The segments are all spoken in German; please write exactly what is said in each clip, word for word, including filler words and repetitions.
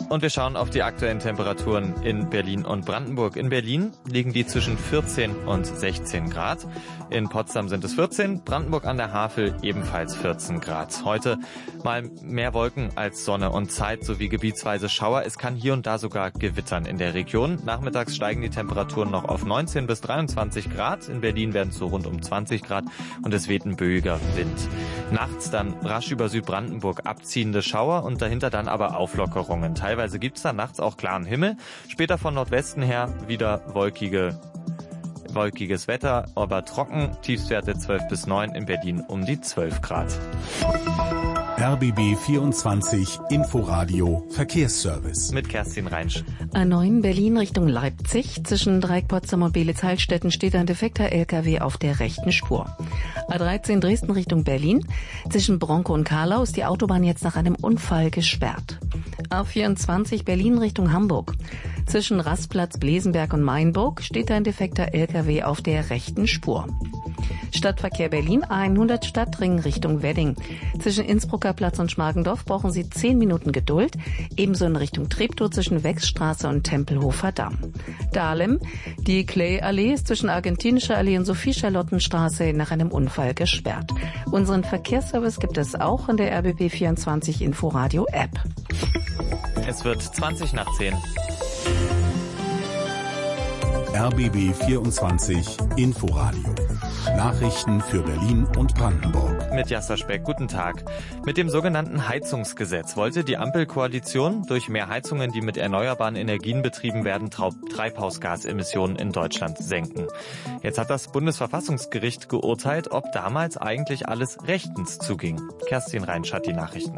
Und wir schauen auf die aktuellen Temperaturen in Berlin und Brandenburg. In Berlin liegen die zwischen vierzehn und sechzehn Grad. In Potsdam sind es vierzehn, Brandenburg an der Havel ebenfalls vierzehn Grad. Heute mal mehr Wolken als Sonne und Zeit sowie gebietsweise Schauer. Es kann hier und da sogar gewittern in der Region. Nachmittags steigen die Temperaturen noch auf neunzehn bis dreiundzwanzig Grad. In Berlin werden es so rund um zwanzig Grad und es weht ein böiger Wind. Nachts dann rasch über Südbrandenburg abziehende Schauer und dahinter dann aber Auflockerungen. Teilweise gibt es dann nachts auch klaren Himmel. Später von Nordwesten her wieder wolkige Wolkiges Wetter, aber trocken, Tiefstwerte zwölf bis neun, in Berlin um die zwölf Grad. R B B vierundzwanzig Inforadio Verkehrsservice. Mit Kerstin Reinsch. A neun Berlin Richtung Leipzig. Zwischen Dreieck Potsdam und Belitz-Heilstätten steht ein defekter L K W auf der rechten Spur. A dreizehn Dresden Richtung Berlin. Zwischen Bronco und Karlau ist die Autobahn jetzt nach einem Unfall gesperrt. A vierundzwanzig Berlin Richtung Hamburg. Zwischen Rastplatz Blesenberg und Mainburg steht ein defekter L K W auf der rechten Spur. Stadtverkehr Berlin A hundert Stadtring Richtung Wedding. Zwischen Innsbrucker Platz und Schmargendorf brauchen Sie zehn Minuten Geduld. Ebenso in Richtung Treptow zwischen Wechsstraße und Tempelhofer Damm. Dahlem, die Clay-Allee ist zwischen Argentinischer Allee und Sophie-Charlotten-Straße nach einem Unfall gesperrt. Unseren Verkehrsservice gibt es auch in der R B B vierundzwanzig Inforadio App. Es wird zwanzig nach zehn. R B B vierundzwanzig Inforadio. Nachrichten für Berlin und Brandenburg. Mit Jasser Speck, guten Tag. Mit dem sogenannten Heizungsgesetz wollte die Ampelkoalition durch mehr Heizungen, die mit erneuerbaren Energien betrieben werden, Treibhausgasemissionen in Deutschland senken. Jetzt hat das Bundesverfassungsgericht geurteilt, ob damals eigentlich alles rechtens zuging. Kerstin Reinsch hat die Nachrichten.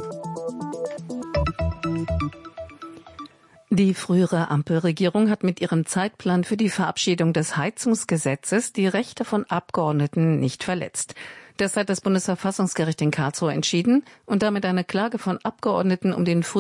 Die frühere Ampelregierung hat mit ihrem Zeitplan für die Verabschiedung des Heizungsgesetzes die Rechte von Abgeordneten nicht verletzt. Das hat das Bundesverfassungsgericht in Karlsruhe entschieden und damit eine Klage von Abgeordneten um den